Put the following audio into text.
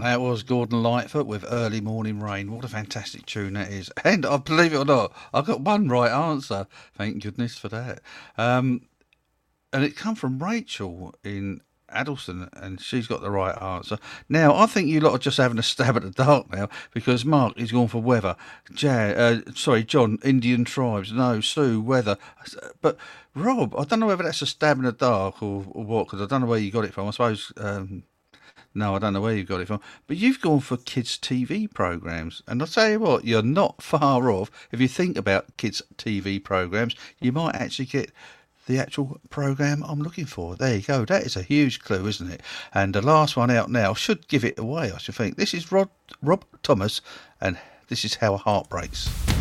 that was Gordon Lightfoot with Early Morning Rain. What a fantastic tune that is. And I believe it or not, I got one right answer. Thank goodness for that. And it come from Rachel in Addleston, and she's got the right answer. Now, I think you lot are just having a stab at the dark now, because Mark is gone for weather. John, Indian tribes. No, Sue, weather. But Rob, I don't know whether that's a stab in the dark or what, because I don't know where you got it from. I suppose... no, I don't know where you got it from. But you've gone for kids' TV programmes. And I'll tell you what, you're not far off. If you think about kids' TV programmes, you might actually get the actual programme I'm looking for. There you go. That is a huge clue, isn't it? And the last one out now should give it away, I should think. This is Rob Thomas, and this is How a Heart Breaks.